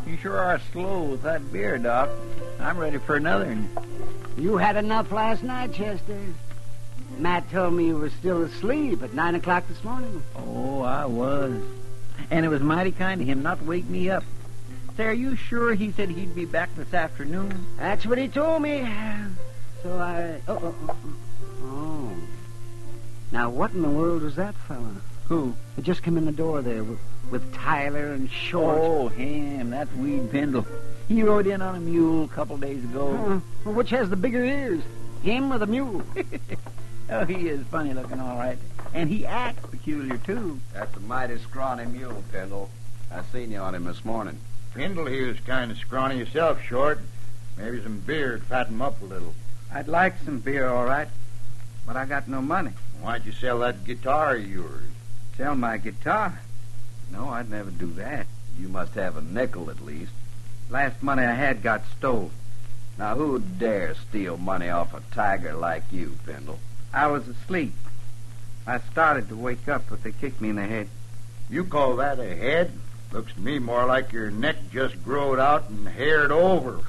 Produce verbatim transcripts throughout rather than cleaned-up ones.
You sure are slow with that beer, Doc. I'm ready for another one. You had enough last night, Chester. Matt told me you were still asleep at nine o'clock this morning. Oh, I was. And it was mighty kind of him not to wake me up. Say, are you sure he said he'd be back this afternoon? That's what he told me. So I... Oh, oh, oh, oh. Now, what in the world was that fella? Who? He just came in the door there with, with Tyler and Short. Oh, him. That's Weed Pendle. He rode in on a mule a couple days ago. Uh, well, which has the bigger ears? Him or the mule? Oh, he is funny looking, all right. And he acts peculiar, too. That's a mighty scrawny mule, Pendle. I seen you on him this morning. Pendle, he was kind of scrawny yourself, Short. Maybe some beer to fatten him up a little. I'd like some beer, all right, but I got no money. Why'd you sell that guitar of yours? Sell my guitar? No, I'd never do that. You must have a nickel at least. Last money I had got stole. Now, who'd dare steal money off a tiger like you, Pendle? I was asleep. I started to wake up, but they kicked me in the head. You call that a head? Looks to me more like your neck just growed out and haired over.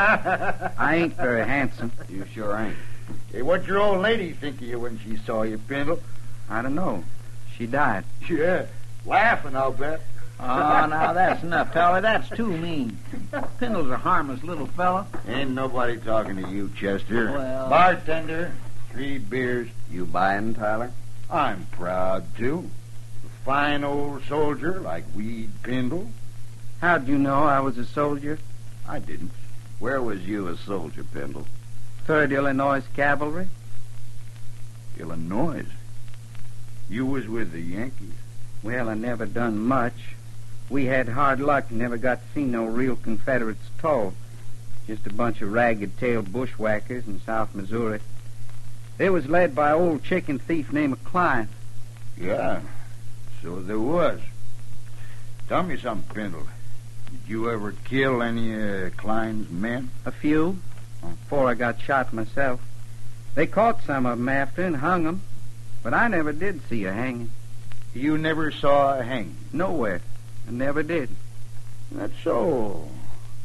I ain't very handsome. You sure ain't. Hey, what'd your old lady think of you when she saw you, Pendle? I don't know. She died. Yeah, laughing, I'll bet. Oh, now that's enough, fella. That's too mean. Pendle's a harmless little fella. Ain't nobody talking to you, Chester. Well... Bartender, three beers. You buying, Tyler? I'm proud to. A fine old soldier like Weed Pendle. How'd you know I was a soldier? I didn't. Where was you a soldier, Pendle? Third Illinois Cavalry. Illinois? You was with the Yankees. Well, I never done much. We had hard luck and never got to see no real Confederates at all. Just a bunch of ragged-tailed bushwhackers in South Missouri. They was led by an old chicken thief named Klein. Yeah, so there was. Tell me something, Pendle. Did you ever kill any of uh, Klein's men? A few, before I got shot myself. They caught some of 'em after and hung 'em, but I never did see a hanging. You never saw a hanging? Nowhere. I never did. That's so.